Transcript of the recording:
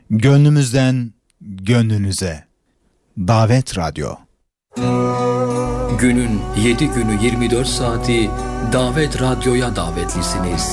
Gönlümüzden gönlünüze. Davet Radyo. Günün 7 günü 24 saati Davet Radyo'ya davetlisiniz.